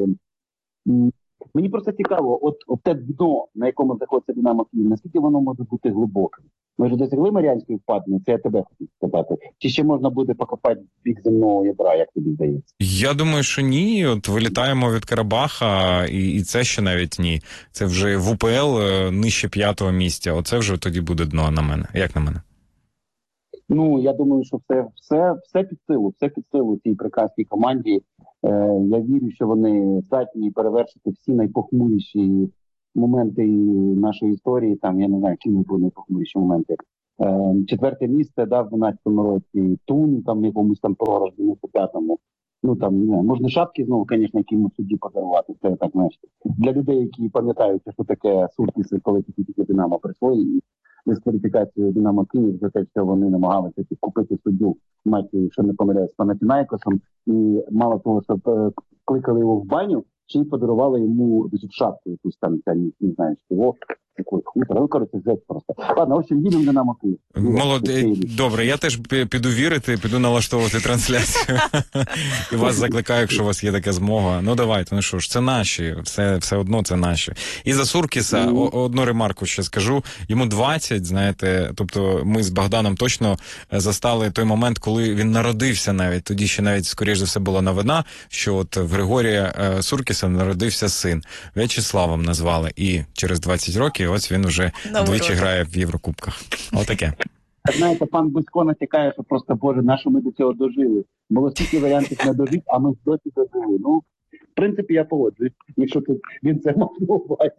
мені просто цікаво, от те дно, на якому знаходиться Динамо Київ, наскільки воно може бути глибоким? Ми вже досягли Маріанської впадини, це я тебе хотів сказати. Чи ще можна буде покопати в бік земного ядра, як тобі здається? Я думаю, що ні. От вилітаємо від Карабаха, і це ще навіть ні. Це вже в УПЛ нижче 5-го місця. Оце вже тоді буде дно на мене. Як на мене? Ну, я думаю, що все під силу цій прекрасній команді. Я вірю, що вони здатні перевершити всі найпохмуріші моменти нашої історії. Там, я не знаю, які були найпохмуріші моменти. 4-те місце дав в 12-му році Тун, там якомусь там програш в 95-му. Ну, там, не знаю, можна шапки знову, звісно, якимось судді подарувати. Це так, знаєш. Для людей, які пам'ятають, що таке Суркіс, коли тільки Динамо присвоїть, дискваліфікацію Динамо Київ за те, що вони намагалися купити суддю, маті, що не помиляюсь, з Панатінайкосом, і мало того, що кликали його в баню, ще й подарували йому шапку якусь там, не знаю, чого. Ну, коротше, жесть просто. Ладно, в общем, їдемо Динамо Київ. Добре, я теж піду вірити, піду налаштовувати трансляцію. І вас закликаю, якщо у вас є така змога. Ну, давайте, ну що ж, це наші, все одно це наші. І за Суркіса одну ремарку ще скажу. Йому 20, знаєте, тобто ми з Богданом точно застали той момент, коли він народився навіть. Тоді ще навіть, скоріш за все, була новина, що от в Григорія Суркіса народився син. В'ячеславом назвали. І через 20 років ось він уже двічі грає в Єврокубках. Отаке. Знаєте, пан Бузько натякає, що просто, Боже, нащо ми до цього дожили? Було стільки варіантів не дожити, а ми досі дожили. Ну, в принципі, я погоджуюсь, якщо тут він це мав на увазі.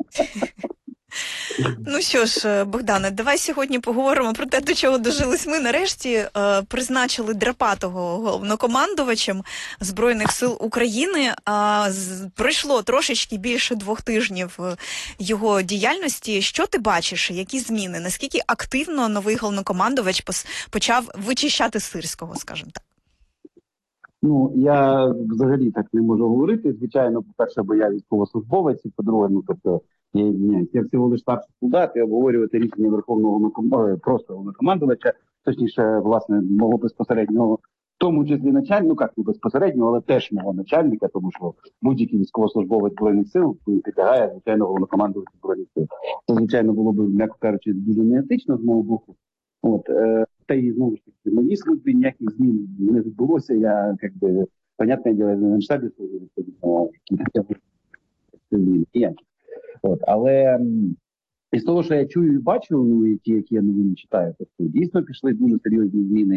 Ну що ж, Богдане, давай сьогодні поговоримо про те, до чого дожились ми. Нарешті призначили Драпатого головнокомандувачем Збройних сил України. Пройшло трошечки більше 2 тижнів його діяльності. Що ти бачиш? Які зміни? Наскільки активно новий головнокомандувач почав вичищати Сирського, скажімо так? Ну, я взагалі так не можу говорити. Звичайно, по-перше, бо я військовослужбовець, і по-друге, ну, тобто, я всього лиш старший солдат, і обговорювати рішення Верховного просто головнокомандувача, точніше, власне, мого безпосереднього, в тому числі начальника, ну, як не безпосереднього, але теж мого начальника, тому що будь-який військовослужбовець Збройних сил підлягає, звичайно, головнокомандувачу Збройних сил. Це, звичайно, було б, м'яко кажучи, дуже неетично з мого боку. От, та й, знову ж таки, в моїй службі ніяких змін не відбулося, я, якби, понятне діло, на штабі служив, ніяких. От, але із того, що я чую і бачу, ну, які я новини читаю, то дійсно пішли дуже серйозні зміни.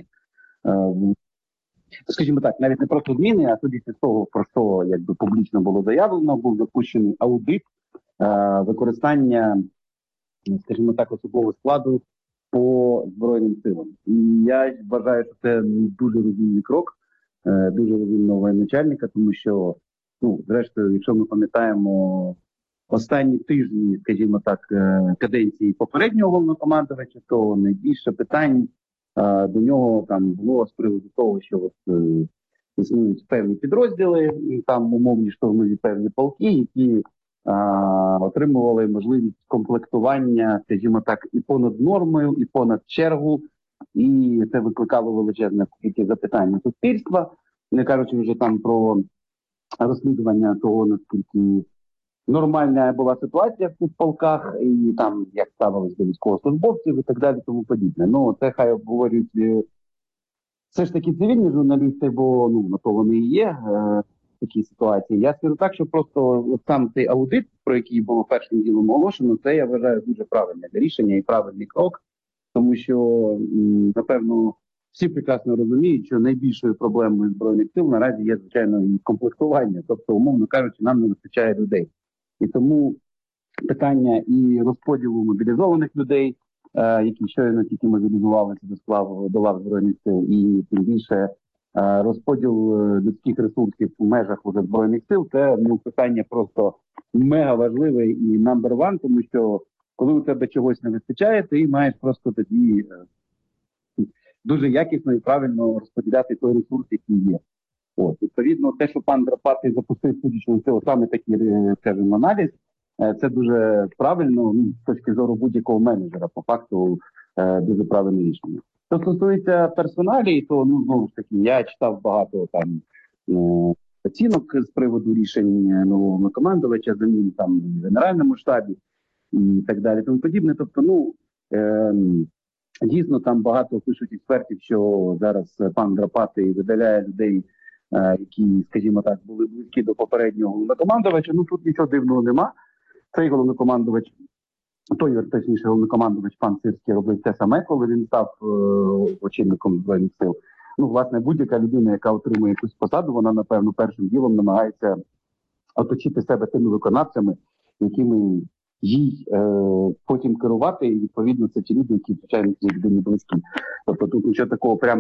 Скажімо так, навіть не просто зміни, а судячи з того, про що якби публічно було заявлено, був запущений аудит використання, скажімо так, особового складу по Збройним силам. І я вважаю, що це дуже розумний крок, дуже розумного воєначальника, тому що, ну, зрештою, якщо ми пам'ятаємо останні тижні, скажімо так, каденції попереднього головнокомандувача, то найбільше питань до нього там було з приводу того, що от, існують певні підрозділи, і там умовні штурмові певні полки, які отримували можливість комплектування, скажімо так, і понад нормою, і понад чергу, і це викликало величезне кількість запитань суспільства, не кажучи вже там про розслідування того, наскільки нормальна була ситуація в цих полках, і там як ставились до військовослужбовців і так далі, тому подібне. Ну, це хай обговорюють все ж таки цивільні журналісти, бо, ну, на то вони і є в такій ситуації. Я скажу так, що просто от сам цей аудит, про який було першим ділом оголошено, це, я вважаю, дуже правильне рішення і правильний крок, тому що, напевно, всі прекрасно розуміють, що найбільшою проблемою Збройних сил наразі є, звичайно, і комплектування. Тобто, умовно кажучи, нам не вистачає людей. І тому питання і розподілу мобілізованих людей, які щойно тільки мобілізувалися до лав Збройних сил, і тим більше розподіл людських ресурсів у межах уже Збройних сил, це, ну, питання просто мега важливе і number one, тому що коли у тебе чогось не вистачає, ти маєш просто тоді дуже якісно і правильно розподіляти той ресурс, який є. От, відповідно, те, що пан Драпатий запустив, судячи з цього, саме такий, скажімо, аналіз, це дуже правильно, з точки зору будь-якого менеджера, по факту дуже правильне рішення. Що стосується персоналії, то знову ж таки, я читав багато там оцінок з приводу рішень нового командувача, замін там в Генеральному штабі і так далі, тому подібне. Тобто, дійсно там багато пишуть експертів, що зараз пан Драпатий видаляє людей, які, скажімо так, були близькі до попереднього головнокомандувача. Тут нічого дивного нема. Цей головнокомандувач, точніше головнокомандувач пан Сирський робив те саме, коли він став очільником Збройних сил. Власне, будь-яка людина, яка отримує якусь посаду, вона, напевно, першим ділом намагається оточити себе тими виконавцями, якими їй потім керувати, і, відповідно, це ті люди, які, звичайно, ці людині близькі. Тобто тут нічого такого прям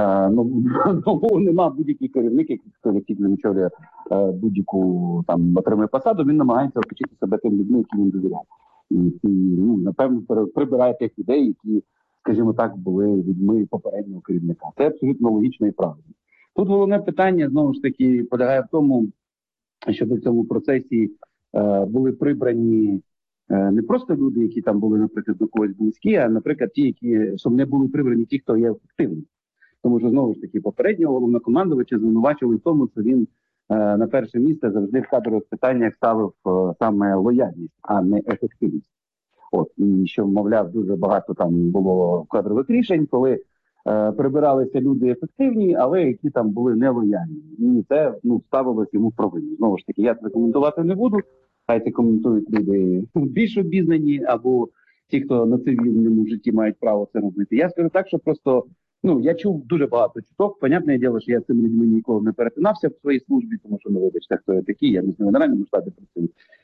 нового нема. Будь-який керівник, який очолює будь-яку там отримує посаду, він намагається оточити себе тим людьми, які він довіряє. І напевно, прибирає тих людей, які, скажімо так, були людьми попереднього керівника. Це абсолютно логічно і правильно. Тут головне питання, знову ж таки, полягає в тому, щоб в цьому процесі були прибрані не просто люди, які там були, наприклад, до когось близькі, а, наприклад, ті, щоб не були прибрані ті, хто є ефективним. Тому що, знову ж таки, попереднього головнокомандувача звинувачували в тому, що він на перше місце завжди в кадрових питаннях ставив саме лояльність, а не ефективність. І що, мовляв, дуже багато там було кадрових рішень, коли прибиралися люди ефективні, але які там були нелояльні. І це ставилось йому в провину. Знову ж таки, я це коментувати не буду. Хай це коментують люди більш обізнані, або ті, хто на цивільному житті мають право це робити. Я скажу так, що просто, я чув дуже багато чуток. Понятне діло, що я з цими людьми ніколи не перетинався в своїй службі, тому що, вибачте, хто я такий, я не в Генеральному штабі працюю.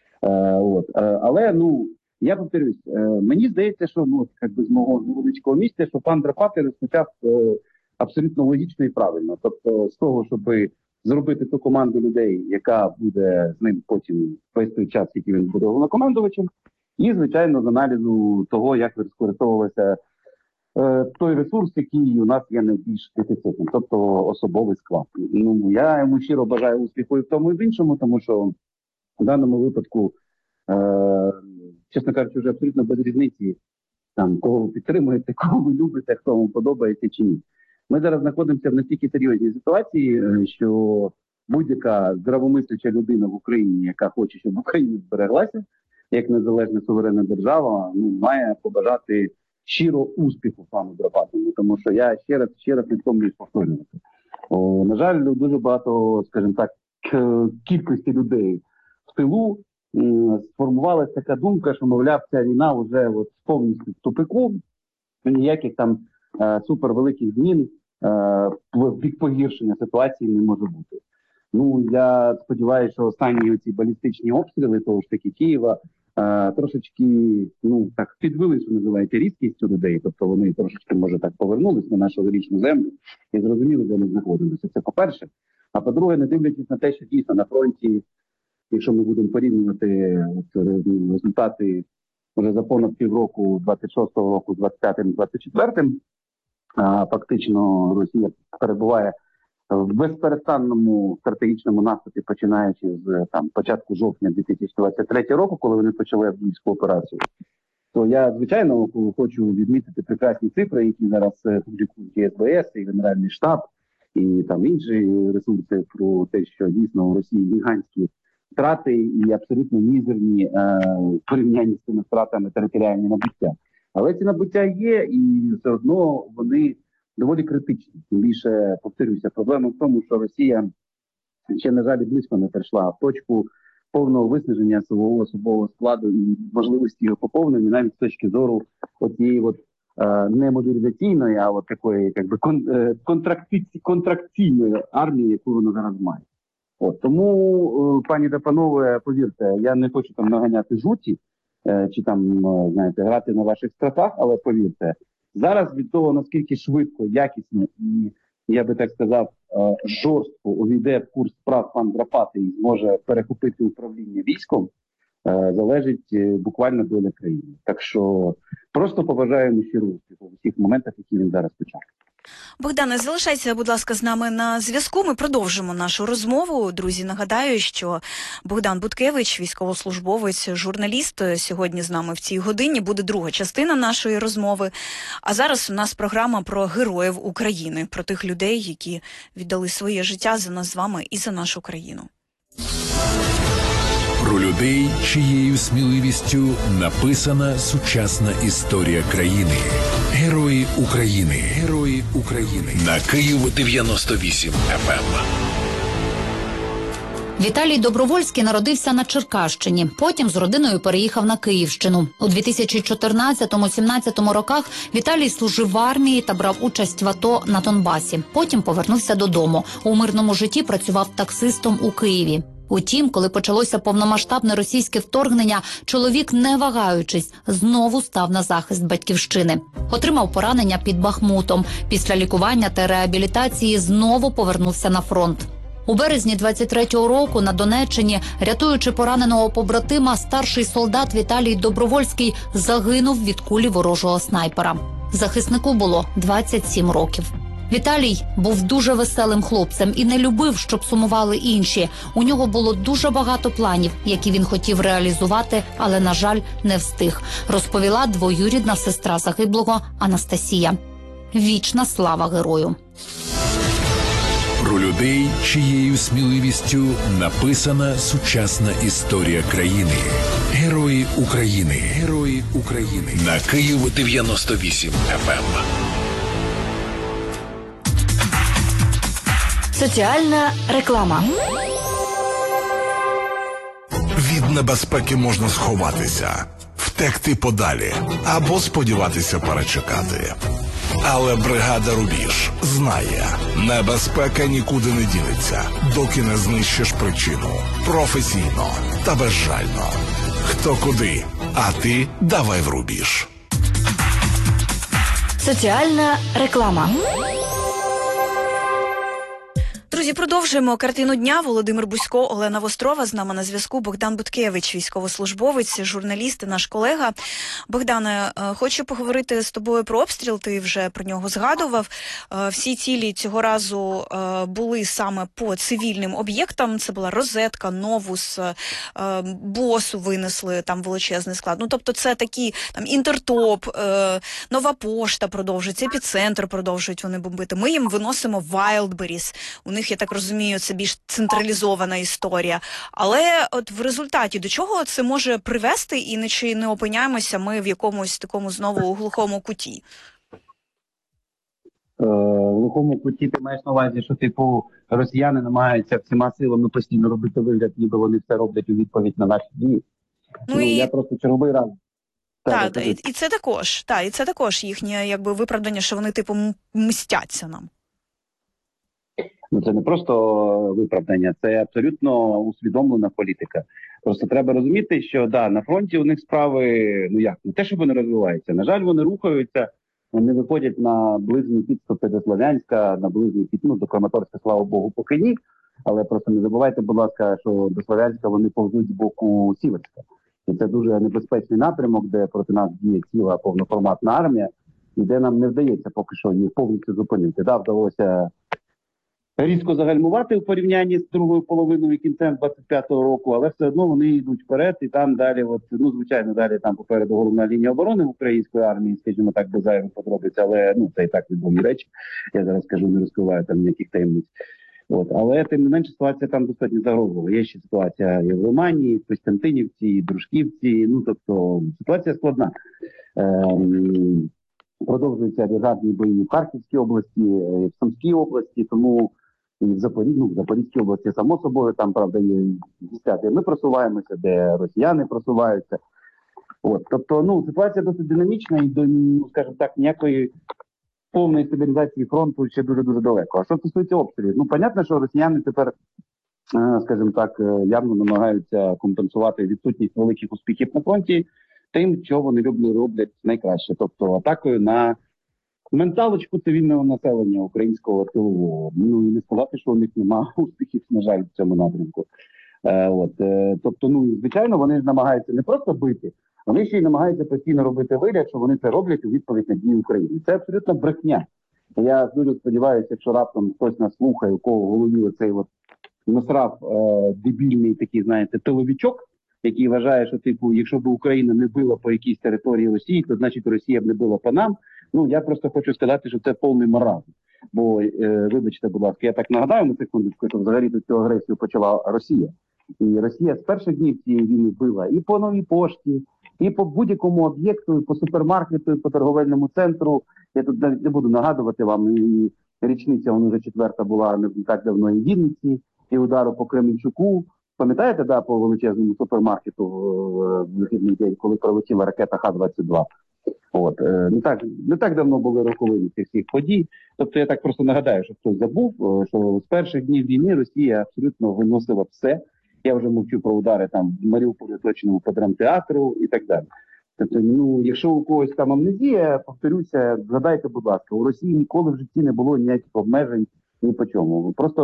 Але, я повторюсь, мені здається, що, з мого невеличкого місця, що пан Драпатий розпочав абсолютно логічно і правильно. Тобто, з того, щоб зробити ту команду людей, яка буде з ним потім весь той час, який він буде головнокомандувачем, і, звичайно, з аналізу того, як використовувався той ресурс, який у нас є найбільш дефіцитним, тобто особовий склад. Я йому щиро бажаю успіху і в тому, і в іншому, тому що в даному випадку, чесно кажучи, вже абсолютно без різниці, кого ви підтримуєте, кого ви любите, хто вам подобається чи ні. Ми зараз знаходимося в настільки серйозній ситуації, що будь-яка здравомисляча людина в Україні, яка хоче, щоб Україна збереглася, як незалежна суверенна держава, має побажати щиро успіху пану Драпатому, тому що я ще раз не втомлююсь повторювати. На жаль, дуже багато, скажімо так, кількості людей в тилу сформувалася така думка, що, мовляв, ця війна вже повністю в тупику, ніяких там супервеликих змін в бік погіршення ситуації не може бути. Я сподіваюся, що останні ці балістичні обстріли того ж таки Києва трошечки так підвели, що називається, різкістю людей, тобто вони трошечки, може, так повернулись на нашу річну землю і зрозуміли, де ми знаходимося. Це по-перше. А по-друге, не дивлячись на те, що дійсно на фронті, якщо ми будемо порівнювати результати вже за понад півроку 26-го року з 25-м, 24-м, фактично Росія перебуває в безперестанному стратегічному наступі, починаючи з початку жовтня 2023 року, коли вони почали Авдіївську операцію. То я, звичайно, хочу відмітити прекрасні цифри, які зараз публікують і СБС, і Генеральний штаб, і інші ресурси про те, що дійсно у Росії гігантські втрати і абсолютно мізерні в порівнянні з цими втратами територіальні набуття. Але ці набуття є, і все одно вони доволі критичні. Тим більше, повторюся, проблема в тому, що Росія ще, на жаль, близько не прийшла в точку повного виснаження свого особового складу і можливості його поповнення, навіть з точки зору цієї не мобілізаційної, а такої контракційної армії, яку вона зараз має. Тому, пані та панове, повірте, я не хочу наганяти жуті, чи грати на ваших страхах, але повірте, зараз від того, наскільки швидко, якісно і, я би так сказав, жорстко увійде в курс справ пан Драпатий і зможе перехопити управління військом, залежить буквально доля країни. Так що просто побажаємо щиро успіху в усіх моментах, які він зараз почав. Богдане, залишайся, будь ласка, з нами на зв'язку. Ми продовжимо нашу розмову. Друзі, нагадаю, що Богдан Буткевич, військовослужбовець, журналіст, сьогодні з нами в цій годині. Буде друга частина нашої розмови. А зараз у нас програма про героїв України, про тих людей, які віддали своє життя за нас з вами і за нашу країну. Про людей, чиєю сміливістю написана сучасна історія країни. Герої України. Герої України. На Київ 98 FM. Віталій Добровольський народився на Черкащині. Потім з родиною переїхав на Київщину. У 2014-17 роках Віталій служив в армії та брав участь в АТО на Донбасі. Потім повернувся додому. У мирному житті працював таксистом у Києві. Утім, коли почалося повномасштабне російське вторгнення, чоловік, не вагаючись, знову став на захист батьківщини. Отримав поранення під Бахмутом. Після лікування та реабілітації знову повернувся на фронт. У березні 23-го року на Донеччині, рятуючи пораненого побратима, старший солдат Віталій Добровольський загинув від кулі ворожого снайпера. Захиснику було 27 років. Віталій був дуже веселим хлопцем і не любив, щоб сумували інші. У нього було дуже багато планів, які він хотів реалізувати, але, на жаль, не встиг, розповіла двоюрідна сестра загиблого Анастасія. Вічна слава герою. Про людей, чиєю сміливістю написана сучасна історія країни. Герої України. Герої України. На Київ 98 FM. Соціальна реклама. Від небезпеки можна сховатися, втекти подалі або сподіватися перечекати. Але бригада «Рубіж» знає, небезпека нікуди не дінеться, доки не знищиш причину. Професійно та безжально. Хто куди, а ти давай в «Рубіж». Соціальна реклама. Друзі, продовжуємо картину дня. Володимир Бузько, Олена Вострова. З нами на зв'язку Богдан Буткевич, військовослужбовець, журналіст і наш колега. Богдане, хочу поговорити з тобою про обстріл. Ти вже про нього згадував. Всі цілі цього разу були саме по цивільним об'єктам. Це була розетка, Новус, БОСу винесли там величезний склад. Ну, тобто це такі там Інтертоп, Нова Пошта продовжується, Епіцентр продовжують вони бомбити. Ми їм виносимо Wildberries. У них, я так розумію, це більш централізована історія. Але от в результаті до чого це може привести, і чи не опиняємося ми в якомусь такому знову глухому куті? В глухому куті ти маєш на увазі, що типу росіяни намагаються всіма силами постійно робити вигляд, ніби вони все роблять у відповідь на наші дії. Я просто черговий раз. Так, і це також, і це також їхнє якби виправдання, що вони типу мстяться нам. Ну, це не просто виправдання, це абсолютно усвідомлена політика. Просто треба розуміти, що на фронті у них справи, не те, що вони розвиваються. На жаль, вони рухаються, вони виходять на близькі підступи до Слов'янська, на близькі підступи до Краматорська, слава Богу, поки ні. Але просто не забувайте, будь ласка, що до Слов'янська вони повзуть з боку Сіверська. І це дуже небезпечний напрямок, де проти нас діє ціла повноформатна армія, і де нам не вдається поки що їх повністю зупинити. Вдалося різко загальмувати в порівнянні з другою половиною і кінцем 25-го року, але все одно вони йдуть вперед, і там далі, звичайно, далі там попереду головна лінія оборони української армії, скажімо так, без зайвих подробиць, але це і так відомі речі. Я зараз скажу, не розкриваю там ніяких таємниць. Але тим не менше ситуація там достатньо загрозлива. Є ще ситуація і в Лимані, в Костянтинівці, і Дружківці, тобто ситуація складна. Продовжуються державні бої в Харківській області, в Сумській області, тому і в Запорізькій області, само собою, там, правда, є місця, де ми просуваємося, де росіяни просуваються. Тобто, ситуація досить динамічна і до, скажімо так, ніякої повної стабілізації фронту ще дуже-дуже далеко. А що стосується обстрілів? Понятно, що росіяни тепер, скажімо так, явно намагаються компенсувати відсутність великих успіхів на фронті тим, що вони роблять найкраще. Тобто атакою на менталочку цивільного населення українського тилового. І не сказати, що у них немає успіхів, на жаль, в цьому напрямку. Тобто, звичайно, вони ж намагаються не просто бити, вони ще й намагаються постійно робити вигляд, що вони це роблять у відповідь на дії України. Це абсолютно брехня. Я дуже сподіваюся, якщо раптом хтось нас слухає, у кого в голові оцей от насрав дебільний такий, знаєте, тиловичок, який вважає, що, типу, якщо б Україна не била по якійсь території Росії, то значить Росія б не била по нам. Ну, я просто хочу сказати, що це повний маразм. Бо, вибачте, будь ласка, я так нагадаю на секундочку, що взагалі цю агресію почала Росія. І Росія з перших днів цієї війни била і по Новій пошті, і по будь-якому об'єкту, і по супермаркету, і по торговельному центру. Я тут навіть не буду нагадувати вам, і річниця, вона вже 4-та була не так давно і в Вінниці, і удару по Кременчуку. Пам'ятаєте, да, по величезному супермаркету в вихідний день, коли прилетіла ракета Х-22? От, не так давно були роковини цих всіх подій. Тобто я так просто нагадаю, що хтось забув, що з перших днів війни Росія абсолютно виносила все. Я вже мовчу про удари там в Маріуполі, точному по драмтеатру і так далі. Тобто, ну, якщо у когось там амнезія, повторюся, згадайте, будь ласка, у Росії ніколи в житті не було ніяких обмежень ні по чому. Просто